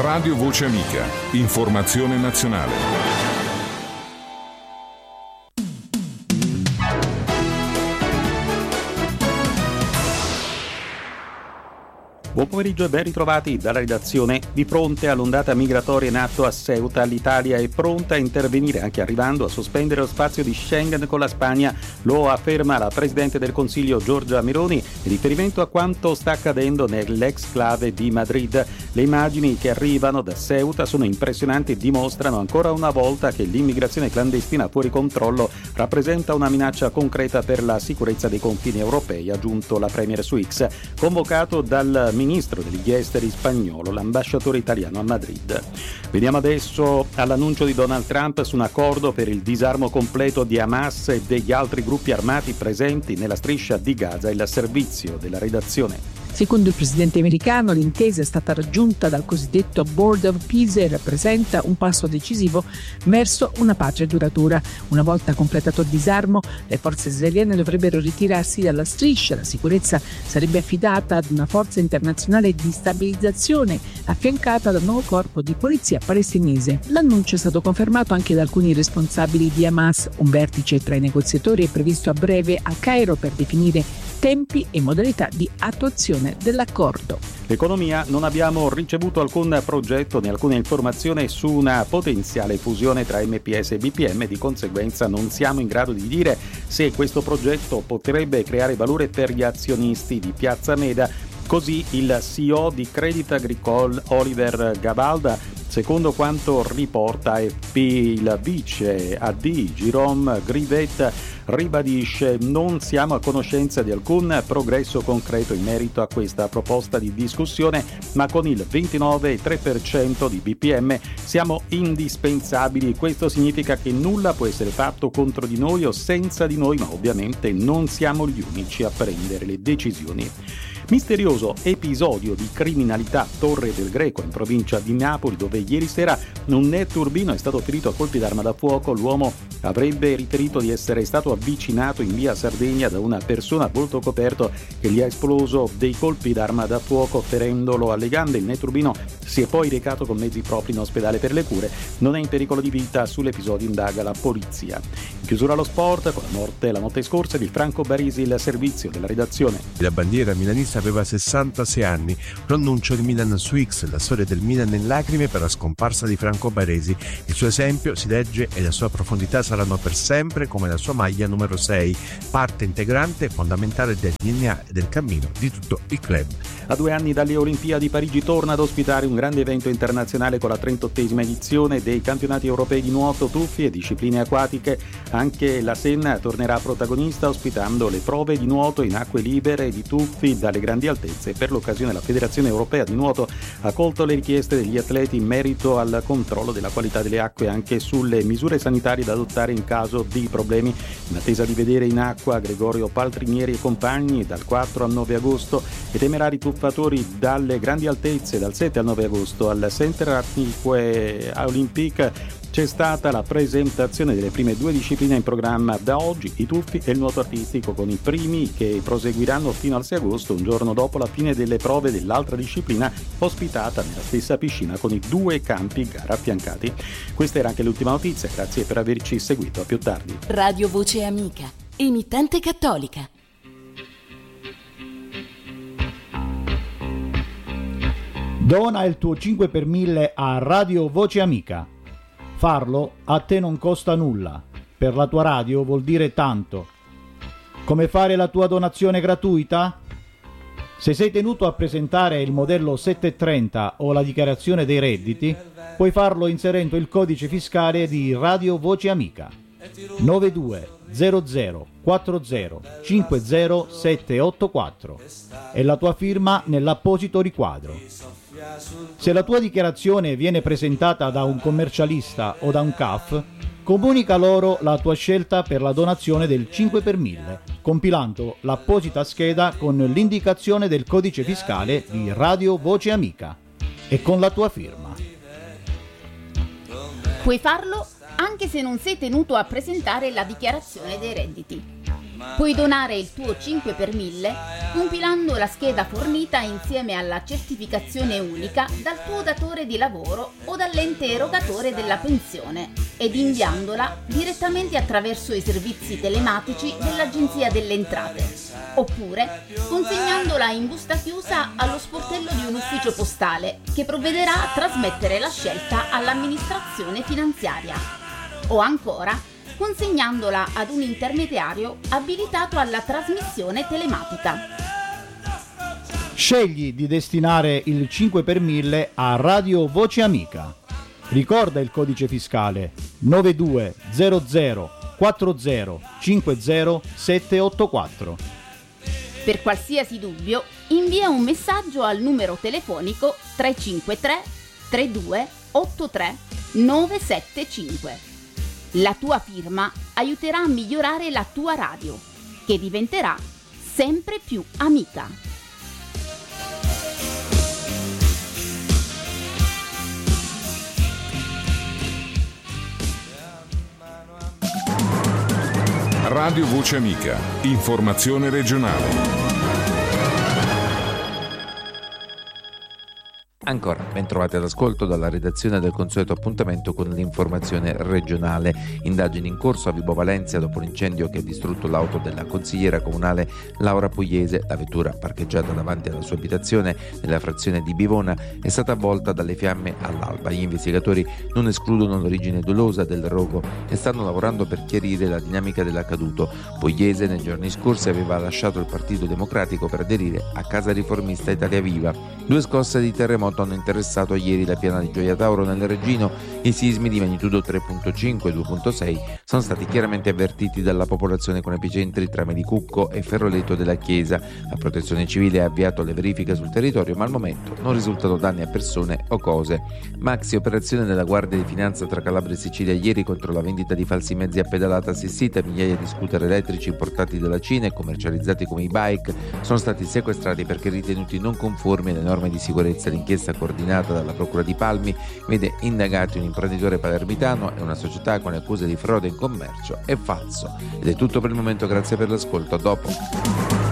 Radio Voce Amica. Informazione nazionale. Buon pomeriggio e ben ritrovati dalla redazione. Di fronte all'ondata migratoria in atto a Ceuta, l'Italia è pronta a intervenire, anche arrivando a sospendere lo spazio di Schengen con la Spagna. Lo afferma la Presidente del Consiglio Giorgia Meloni in riferimento a quanto sta accadendo nell'exclave di Madrid. Le immagini che arrivano da Ceuta sono impressionanti e dimostrano ancora una volta che l'immigrazione clandestina fuori controllo rappresenta una minaccia concreta per la sicurezza dei confini europei, ha aggiunto la Premier su X, convocato dal ministro degli esteri spagnolo, l'ambasciatore italiano a Madrid. Veniamo adesso all'annuncio di Donald Trump su un accordo per il disarmo completo di Hamas e degli altri gruppi armati presenti nella striscia di Gaza. Il servizio della redazione. Secondo il presidente americano, l'intesa è stata raggiunta dal cosiddetto Board of Peace e rappresenta un passo decisivo verso una pace duratura. Una volta completato il disarmo, le forze israeliane dovrebbero ritirarsi dalla striscia. La sicurezza sarebbe affidata ad una forza internazionale di stabilizzazione affiancata da un nuovo corpo di polizia palestinese. L'annuncio è stato confermato anche da alcuni responsabili di Hamas. Un vertice tra i negoziatori è previsto a breve a Cairo per definire tempi e modalità di attuazione dell'accordo. L'economia: non abbiamo ricevuto alcun progetto né alcuna informazione su una potenziale fusione tra MPS e BPM, di conseguenza non siamo in grado di dire se questo progetto potrebbe creare valore per gli azionisti di Piazza Meda. Così il CEO di Crédit Agricole Oliver Gavalda. Secondo quanto riporta AFP, il vice AD Jérôme Grivet ribadisce: non siamo a conoscenza di alcun progresso concreto in merito a questa proposta di discussione, ma con il 29,3% di BPM siamo indispensabili. Questo significa che nulla può essere fatto contro di noi o senza di noi, ma ovviamente non siamo gli unici a prendere le decisioni. Misterioso episodio di criminalità a Torre del Greco, in provincia di Napoli, dove ieri sera un netturbino è stato ferito a colpi d'arma da fuoco. L'uomo avrebbe riferito di essere stato avvicinato in via Sardegna da una persona a volto coperto che gli ha esploso dei colpi d'arma da fuoco, ferendolo alle gambe. Il netturbino si è poi recato con mezzi propri in ospedale per le cure. Non è in pericolo di vita. Sull'episodio indaga la polizia. In chiusura allo sport, con la morte la notte scorsa di Franco Baresi, il servizio della redazione. La bandiera milanista aveva 66 anni. L'annuncio di Milan su X, la storia del Milan in lacrime per la scomparsa di Franco Baresi. Il suo esempio, si legge, e la sua profondità saranno per sempre come la sua maglia numero 6, parte integrante e fondamentale del DNA e del cammino di tutto il club. A 2 anni dalle Olimpiadi, Parigi torna ad ospitare un grande evento internazionale con la 38esima edizione dei campionati europei di nuoto, tuffi e discipline acquatiche. Anche la Senna tornerà protagonista, ospitando le prove di nuoto in acque libere e di tuffi dalle grandi altezze. Per l'occasione la Federazione Europea di Nuoto ha accolto le richieste degli atleti in merito al controllo della qualità delle acque e anche sulle misure sanitarie da adottare in caso di problemi. In attesa di vedere in acqua Gregorio Paltrinieri e compagni dal 4 al 9 agosto e temerari tuffatori dalle grandi altezze dal 7 al 9 agosto al Centre Attique Olympique. C'è stata la presentazione delle prime 2 discipline in programma da oggi, i tuffi e il nuoto artistico, con i primi che proseguiranno fino al 6 agosto, un giorno dopo la fine delle prove dell'altra disciplina, ospitata nella stessa piscina con i 2 campi gara affiancati. Questa era anche l'ultima notizia, grazie per averci seguito, a più tardi. Radio Voce Amica, emittente cattolica. Dona il tuo 5 per 1000 a Radio Voce Amica. Farlo a te non costa nulla, per la tua radio vuol dire tanto. Come fare la tua donazione gratuita? Se sei tenuto a presentare il modello 730 o la dichiarazione dei redditi, puoi farlo inserendo il codice fiscale di Radio Voce Amica 9200 40 50 784 e la tua firma nell'apposito riquadro. Se la tua dichiarazione viene presentata da un commercialista o da un CAF, comunica loro la tua scelta per la donazione del 5 per 1000, compilando l'apposita scheda con l'indicazione del codice fiscale di Radio Voce Amica e con la tua firma. Puoi farlo anche se non sei tenuto a presentare la dichiarazione dei redditi. Puoi donare il tuo 5 per 1000 compilando la scheda fornita insieme alla certificazione unica dal tuo datore di lavoro o dall'ente erogatore della pensione ed inviandola direttamente attraverso i servizi telematici dell'Agenzia delle Entrate, oppure consegnandola in busta chiusa allo sportello di un ufficio postale che provvederà a trasmettere la scelta all'amministrazione finanziaria, o ancora consegnandola ad un intermediario abilitato alla trasmissione telematica. Scegli di destinare il 5 per 1000 a Radio Voce Amica. Ricorda il codice fiscale 9200 40 50 784. Per qualsiasi dubbio, invia un messaggio al numero telefonico 353 32 83 975. La tua firma aiuterà a migliorare la tua radio, che diventerà sempre più amica. Radio Voce Amica, informazione regionale. Ancora ben trovati all'ascolto dalla redazione del consueto appuntamento con l'informazione regionale. Indagini in corso a Vibo Valentia dopo l'incendio che ha distrutto l'auto della consigliera comunale Laura Pugliese. La vettura parcheggiata davanti alla sua abitazione nella frazione di Bivona è stata avvolta dalle fiamme all'alba. Gli investigatori non escludono l'origine dolosa del rogo e stanno lavorando per chiarire la dinamica dell'accaduto. Pugliese nei giorni scorsi aveva lasciato il Partito Democratico per aderire a Casa Riformista Italia Viva. Due scosse di terremoto hanno interessato ieri la piana di Gioia Tauro nel Reggino. I sismi di magnitudo 3.5 e 2.6 sono stati chiaramente avvertiti dalla popolazione con epicentri tra Medicucco e Ferroleto della Chiesa. La Protezione Civile ha avviato le verifiche sul territorio, ma al momento non risultano danni a persone o cose. Maxi operazione della Guardia di Finanza tra Calabria e Sicilia ieri contro la vendita di falsi mezzi a pedalata assistita. Migliaia di scooter elettrici importati dalla Cina e commercializzati come e-bike sono stati sequestrati perché ritenuti non conformi alle norme di sicurezza. L'inchiesta coordinata dalla Procura di Palmi vede indagati un imprenditore palermitano e una società con accuse di frode in commercio e falso. Ed è tutto per il momento, grazie per l'ascolto, a dopo.